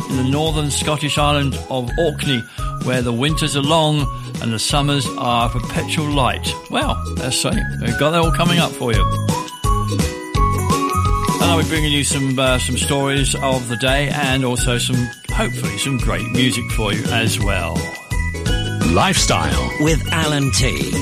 in the northern Scottish island of Orkney, where the winters are long and the summers are perpetual light. Well, let's say they've got that all coming up for you. And I'll be bringing you some stories of the day and also hopefully some great music for you as well. Lifestyle with Alan T.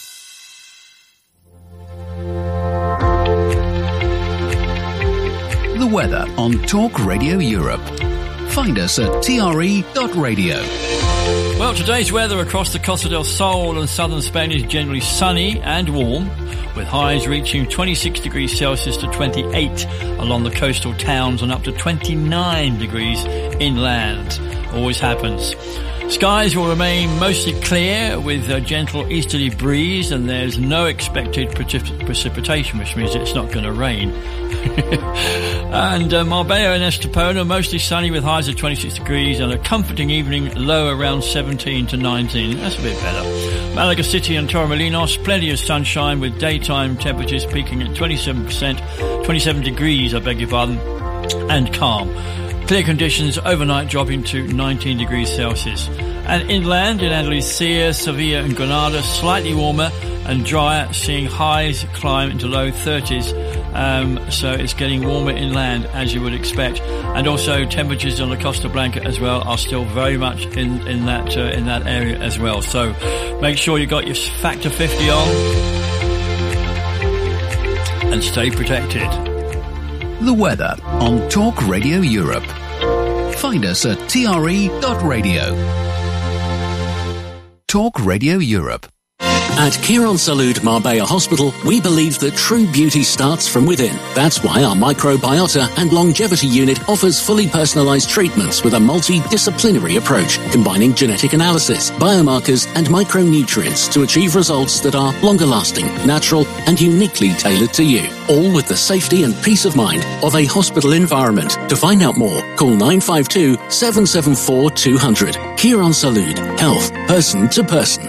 The weather on Talk Radio Europe. Find us at tre.radio. Well, today's weather across the Costa del Sol and southern Spain is generally sunny and warm, with highs reaching 26 degrees Celsius to 28 along the coastal towns and up to 29 degrees inland. Always happens. Skies will remain mostly clear with a gentle easterly breeze, and there's no expected precipitation, which means it's not going to rain. And Marbella and Estepona mostly sunny with highs of 26 degrees and a comforting evening low around 17 to 19. That's a bit better. Malaga City and Torremolinos, plenty of sunshine with daytime temperatures peaking at 27 degrees, and calm. Clear conditions overnight dropping to 19 degrees Celsius. And inland in Andalusia, Sevilla and Granada, slightly warmer and drier, seeing highs climb into low 30s. So it's getting warmer inland as you would expect. And also temperatures on the Costa Blanca as well are still very much in that area as well. So make sure you got your factor 50 on and stay protected. The weather on Talk Radio Europe. Find us at tre.radio. Talk Radio Europe. At Quirónsalud Marbella Hospital, we believe that true beauty starts from within. That's why our microbiota and longevity unit offers fully personalized treatments with a multidisciplinary approach, combining genetic analysis, biomarkers, and micronutrients to achieve results that are longer lasting, natural, and uniquely tailored to you. All with the safety and peace of mind of a hospital environment. To find out more, call 952-774-200. Quirónsalud. Health, person to person.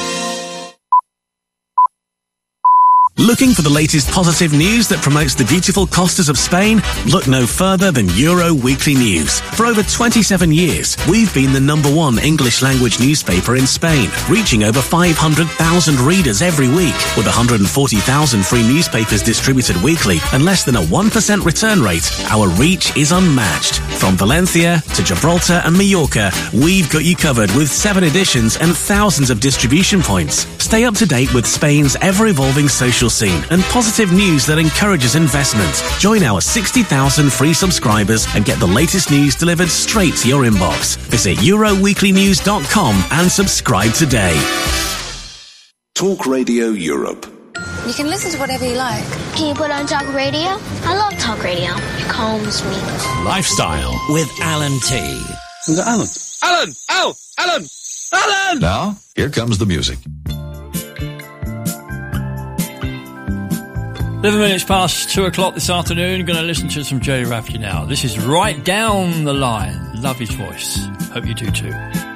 Looking for the latest positive news that promotes the beautiful costas of Spain? Look no further than Euro Weekly News. For over 27 years, we've been the #1 English language newspaper in Spain, reaching over 500,000 readers every week. With 140,000 free newspapers distributed weekly and less than a 1% return rate, our reach is unmatched. From Valencia to Gibraltar and Mallorca, we've got you covered with 7 editions and thousands of distribution points. Stay up to date with Spain's ever-evolving social scene and positive news that encourages investment. Join our 60,000 free subscribers and get the latest news delivered straight to your inbox. Visit EuroWeeklyNews.com and subscribe today. Talk Radio Europe. You can listen to whatever you like. Can you put on Talk Radio? I love Talk Radio. It calms me. Lifestyle with Alan T. Who's Alan? Alan! Al! Alan! Alan! Now, here comes the music. 11 minutes past 2 o'clock this afternoon. Going to listen to some Jay Rafferty now. This is Right Down the Line. Love his voice. Hope you do too.